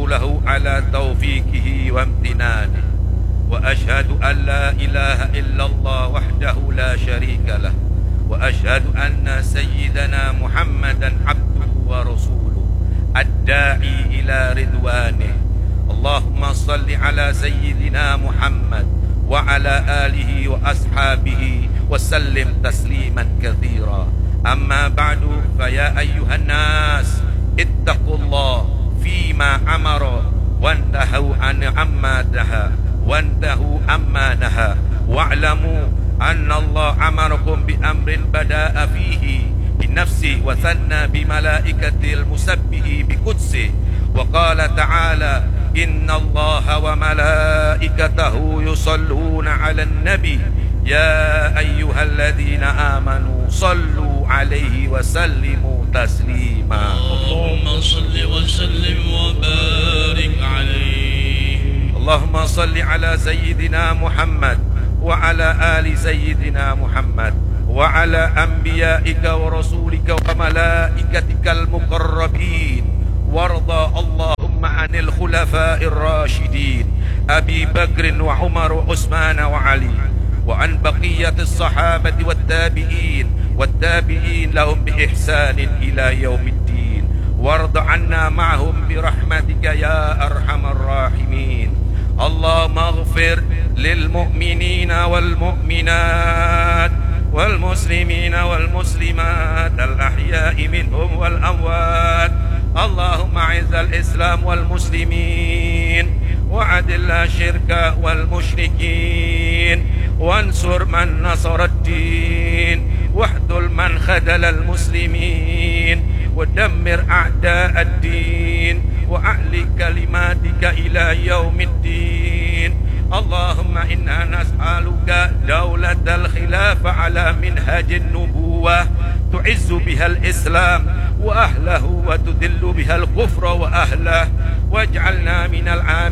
له على توفيقه وامتنانه، وأشهد أن لا إله إلا الله وحده لا شريك له، وأشهد أن سيدنا محمدا عبده ورسوله الداعي إلى رضوانه. اللهم صل على سيدنا محمد وعلى آله وأصحابه وسلم تسليما كثيرا. أما بعد، فيا أيها الناس اتقوا الله فيما أمر وانتهوا عن عما نهى واعلموا أن الله أمركم بأمر بدأ فيه بنفسه وثنى بملائكة المسبح بقدسه، وقال تعالى: إن الله وملائكته يصلون على النبي يا أيها الذين آمنوا صلوا عليه وسلموا تسليما. اللهم صل وسلم وبارك عليه. اللهم صل على سيدنا محمد وعلى آل سيدنا محمد وعلى أنبيائك ورسولك وملائكتك المقربين، وارضى اللهم عن الخلفاء الراشدين أبي بكر وعمر وعثمان وعلي، وعن بقية الصحابة والتابعين لهم بإحسان إلى يوم الدين، وارض عنا معهم برحمتك يا أرحم الراحمين. اللهم اغفر للمؤمنين والمؤمنات والمسلمين والمسلمات الأحياء منهم والأموات. اللهم أعز الإسلام والمسلمين، وأذل الشرك والمشركين، وانصر من نصر الدين، واخذل من خذل المسلمين، ودمر أعداء الدين، وأعل كلماتك إلى يوم الدين. اللهم إنا نسألك دولة الخلافة على منهج النبوة تعز بها الإسلام وأهله، وتذل بها الكفر وأهله، واجعلنا من العاملين